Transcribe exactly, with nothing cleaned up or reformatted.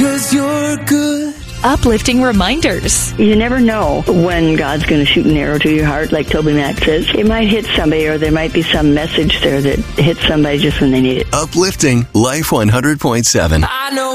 'cause you're good. Uplifting reminders. You never know when God's going to shoot an arrow to your heart, like Toby Mac says. It might hit somebody, or there might be some message there that hits somebody just when they need it. Uplifting Life one hundred point seven. I know